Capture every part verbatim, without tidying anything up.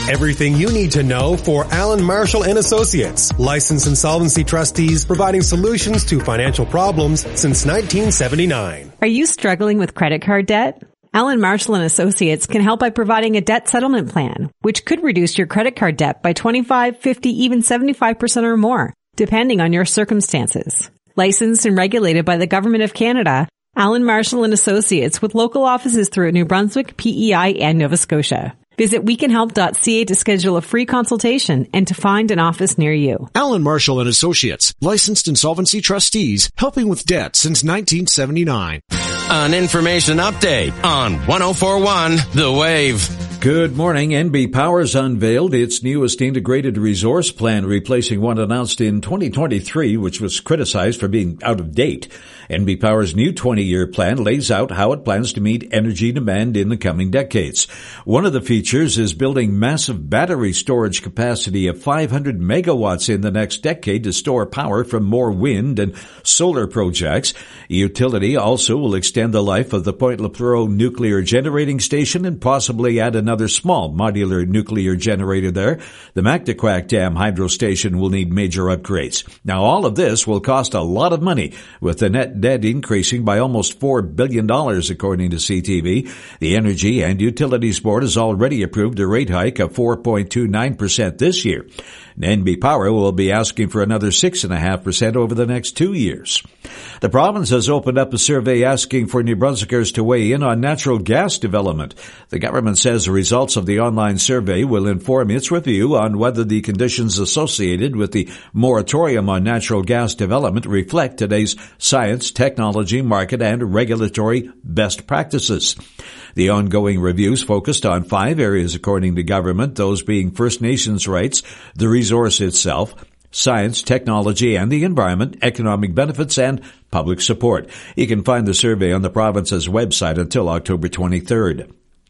Everything you need to know for Allen Marshall and Associates, licensed insolvency trustees providing solutions to financial problems since nineteen seventy-nine. Are you struggling with credit card debt? Allen Marshall and Associates can help by providing a debt settlement plan, which could reduce your credit card debt by twenty-five, fifty, even seventy-five percent or more, depending on your circumstances. Licensed and regulated by the Government of Canada, Allen Marshall and Associates with local offices throughout New Brunswick, P E I, and Nova Scotia. Visit we can help dot c a to schedule a free consultation and to find an office near you. Allen Marshall and Associates, licensed insolvency trustees, helping with debt since nineteen seventy-nine. An information update on one oh four point one The Wave. Good morning. N B Power's unveiled its newest integrated resource plan, replacing one announced in twenty twenty-three, which was criticized for being out of date. N B Power's new twenty-year plan lays out how it plans to meet energy demand in the coming decades. One of the features is building massive battery storage capacity of five hundred megawatts in the next decade to store power from more wind and solar projects. Utility also will extend the life of the Point Lepreau nuclear generating station and possibly add another small modular nuclear generator there. The Mactaquac Dam hydro station will need major upgrades. Now, all of this will cost a lot of money, with the net debt increasing by almost four billion dollars, according to C T V. The Energy and Utilities Board has already approved a rate hike of four point two nine percent this year. N B Power will be asking for another six point five percent over the next two years. The province has opened up a survey asking for New Brunswickers to weigh in on natural gas development. The government says the results of the online survey will inform its review on whether the conditions associated with the moratorium on natural gas development reflect today's science, technology, market, and regulatory best practices. The ongoing reviews focused on five areas, according to government, those being First Nations rights, the resource itself, science, technology, and the environment, economic benefits, and public support. You can find the survey on the province's website until October twenty-third.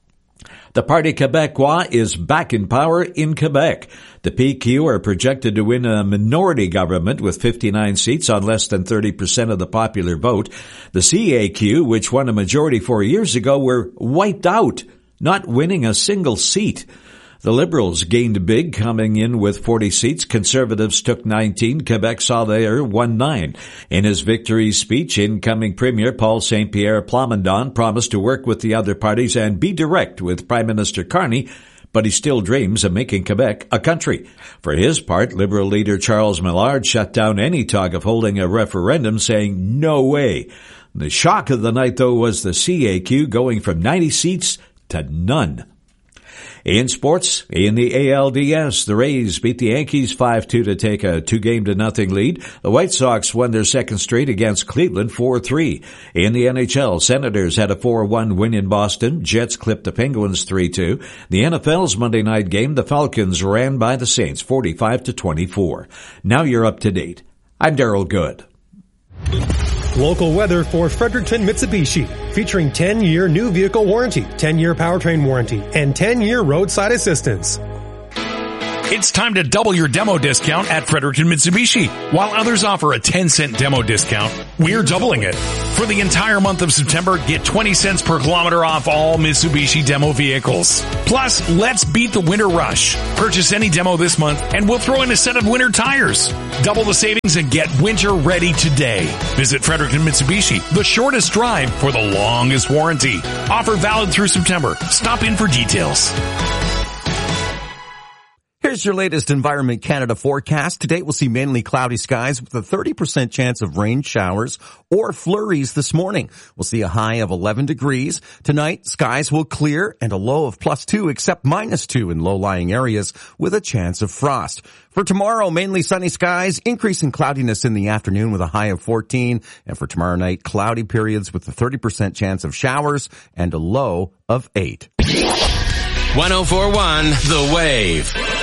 The Parti Québécois is back in power in Quebec. The P Q are projected to win a minority government with fifty-nine seats on less than thirty percent of the popular vote. The C A Q, which won a majority four years ago, were wiped out, not winning a single seat. The Liberals gained big, coming in with forty seats. Conservatives took nineteen. Quebec Solidaire won nine. In his victory speech, incoming Premier Paul Saint-Pierre Plamondon promised to work with the other parties and be direct with Prime Minister Carney, but he still dreams of making Quebec a country. For his part, Liberal leader Charles Millard shut down any talk of holding a referendum, saying no way. The shock of the night, though, was the C A Q going from ninety seats to none. In sports, in the A L D S, the Rays beat the Yankees five two to take a two-game to nothing lead. The White Sox won their second straight against Cleveland four three. In the N H L, Senators had a four one win in Boston. Jets clipped the Penguins three two. The N F L's Monday night game, the Falcons ran by the Saints forty-five to twenty-four. Now you're up to date. I'm Daryl Good. Local weather for Fredericton Mitsubishi, featuring ten-year new vehicle warranty, ten-year powertrain warranty, and ten-year roadside assistance. It's time to double your demo discount at Fredericton Mitsubishi. While others offer a ten cent demo discount, we're doubling it. For the entire month of September, get twenty cents per kilometer off all Mitsubishi demo vehicles. Plus, let's beat the winter rush. Purchase any demo this month and we'll throw in a set of winter tires. Double the savings and get winter ready today. Visit Fredericton Mitsubishi, the shortest drive for the longest warranty. Offer valid through September. Stop in for details. Here's your latest Environment Canada forecast. Today we'll see mainly cloudy skies with a thirty percent chance of rain showers or flurries this morning. We'll see a high of eleven degrees. Tonight, skies will clear and a low of plus two, except minus two in low-lying areas with a chance of frost. For tomorrow, mainly sunny skies, increasing cloudiness in the afternoon with a high of fourteen. And for tomorrow night, cloudy periods with a thirty percent chance of showers and a low of eight. one oh four point one The Wave.